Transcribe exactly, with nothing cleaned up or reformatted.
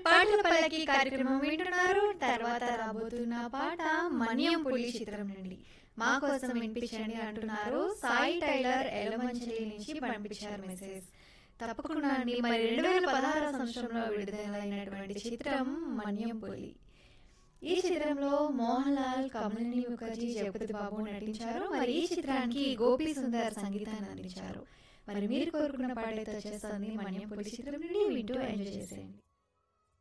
పాటల పల్లకి కార్యక్రమం వింటున్నారు. తర్వాత రాబోతున్న పాట మన్యం పులి చిత్రం నుండి మా కోసం వినిపించండి అంటున్నారు. సాయి టైలర్ ఎలమంచిలి నుంచి పంపించారు మెసేజ్. తప్పకుండా అండి. మరి రెండు వేల పదహారు సంవత్సరంలో విడుదలైనటువంటి చిత్రం మన్యం పులి. ఈ చిత్రంలో మోహన్ లాల్, కమలిని ముఖర్జీ, జగపతి బాబు నటించారు. మరి ఈ చిత్రానికి గోపి సుందర్ సంగీతాన్ని అందించారు. మరి మీరు కోరుకున్న పాట అయితే వచ్చేస్తుంది మన్యం పులి చిత్రం నుండి. వింటూ ఎంజాయ్ చేసేయండి.